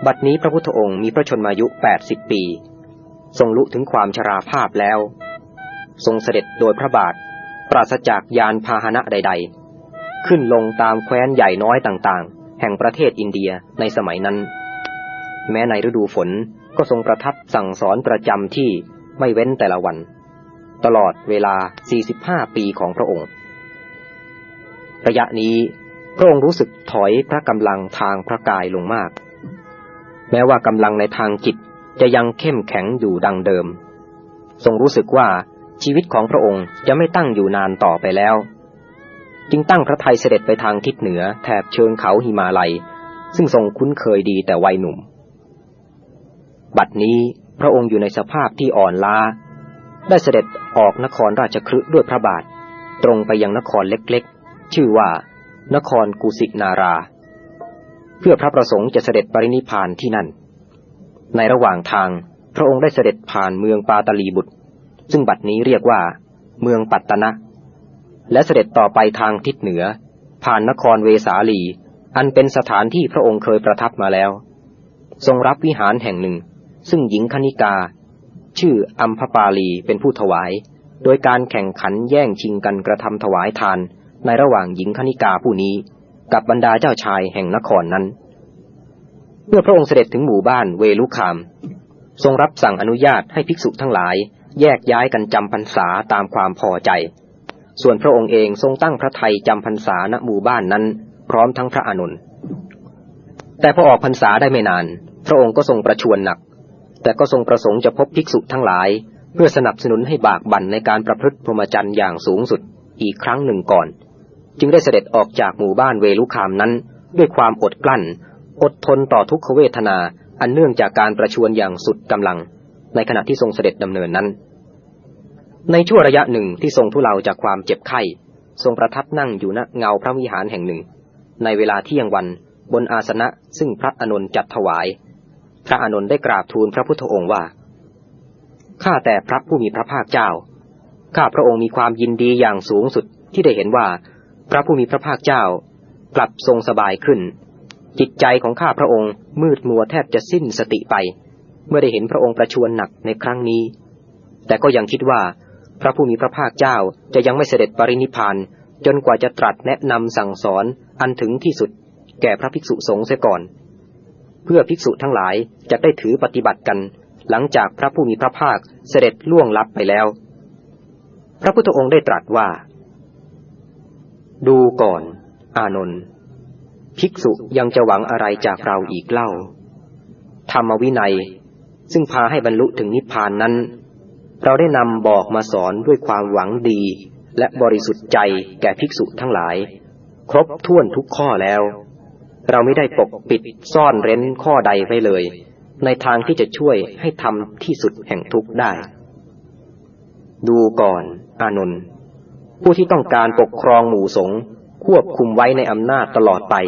บัดนี้พระพุทธองค์มีพระชนมายุ80 ปีทรงลุถึงความชราภาพแล้วทรงเสด็จโดยพระบาทปราศจากยานพาหนะใดๆขึ้นลงตามแคว้นใหญ่น้อยต่างๆแห่งประเทศอินเดียในสมัยนั้นแม้ในฤดูฝนก็ทรงประทับสั่งสอนประจำที่ไม่เว้นแต่ละวันตลอดเวลา45 ปีของพระองค์ระยะนี้พระองค์รู้สึกถอยพระกำลังทางพระกายลงมากแม้ว่ากำลังในทางจิตจะยังเข้มแข็งอยู่ดังเดิมทรงรู้สึกว่าชีวิตของพระองค์จะไม่ตั้งอยู่นานต่อไปแล้วจึงตั้งพระทัยเสด็จไปทางทิศเหนือแถบเชิงเขาหิมาลัยซึ่งทรงคุ้นเคยดีแต่วัยหนุ่มบัดนี้พระองค์อยู่ในสภาพที่อ่อนล้าได้เสด็จออกนครราชคฤห์ด้วยพระบาทตรงไปยังนครเล็กๆชื่อว่านครกุสินาราเพื่อพระประสงค์จะเสด็จปรินิพพานที่นั่นในระหว่างทางพระองค์ได้เสด็จผ่านเมืองปาตลีบุตรซึ่งบัดนี้เรียกว่าเมืองปัตตนะและเสด็จต่อไปทางทิศเหนือผ่านนครเวสาลีอันเป็นสถานที่พระองค์เคยประทับมาแล้วทรงรับวิหารแห่งหนึ่งซึ่งหญิงคณิกาชื่ออัมพปาลีเป็นผู้ถวายโดยการแข่งขันแย่งชิงกันกระทำถวายทานในระหว่างหญิงคณิกาผู้นี้กับบรรดาเจ้าชายแห่งนครนั้นเมื่อพระองค์เสด็จถึงหมู่บ้านเวลุคามทรงรับสั่งอนุญาตให้ภิกษุทั้งหลายแยกย้ายกันจำพรรษาตามความพอใจส่วนพระองค์เองทรงตั้งพระทัยจำพรรษาณหมู่บ้านนั้นพร้อมทั้งพระอานนท์แต่พอออกพรรษาได้ไม่นานพระองค์ก็ทรงประชวรหนักแต่ก็ทรงประสงค์จะพบภิกษุทั้งหลายเพื่อสนับสนุนให้บากบั่นในการประพฤติพรหมจรรย์อย่างสูงสุดอีกครั้งหนึ่งก่อนจึงได้เสด็จออกจากหมู่บ้านเวลุคามนั้นด้วยความอดกลั้นอดทนต่อทุกขเวทนาอันเนื่องจากการประชวรอย่างสุดกำลังในขณะที่ทรงเสด็จดำเนินนั้นในช่วงระยะหนึ่งที่ทรงทุเลาจากความเจ็บไข้ทรงประทับนั่งอยู่ณเงาพระวิหารแห่งหนึ่งในเวลาเที่ยงวันบนอาสนะซึ่งพระอานนท์จัดถวายพระอานนท์ได้กราบทูลพระพุทธองค์ว่าข้าแต่พระผู้มีพระภาคเจ้าข้าพระองค์มีความยินดีอย่างสูงสุดที่ได้เห็นว่าพระผู้มีพระภาคเจ้ากลับทรงสบายขึ้นจิตใจของข้าพระองค์มืดมัวแทบจะสิ้นสติไปเมื่อได้เห็นพระองค์ประชวรหนักในครั้งนี้แต่ก็ยังคิดว่าพระผู้มีพระภาคเจ้าจะยังไม่เสด็จปรินิพพานจนกว่าจะตรัสแนะนำสั่งสอนอันถึงที่สุดแก่พระภิกษุสงฆ์เสียก่อนเพื่อภิกษุทั้งหลายจะได้ถือปฏิบัติกันหลังจากพระผู้มีพระภาคเสด็จล่วงลับไปแล้วพระพุทธองค์ได้ตรัสว่าดูก่อนอานนท์ภิกษุยังจะหวังอะไรจากเราอีกเล่าธรรมวินัยซึ่งพาให้บรรลุถึงนิพพานนั้นเราได้นำบอกมาสอนด้วยความหวังดีและบริสุทธิ์ใจแก่ภิกษุทั้งหลายครบถ้วนทุกข้อแล้วเราไม่ได้ปกปิดซ่อนเร้นข้อใดไว้เลยในทางที่จะช่วยให้ทำที่สุดแห่งทุกข์ได้ดูก่อนอานนท์ผู้ที่ต้องการปกครองหมู่สงฆ์ควบคุมไว้ในอำนาจตลอดไป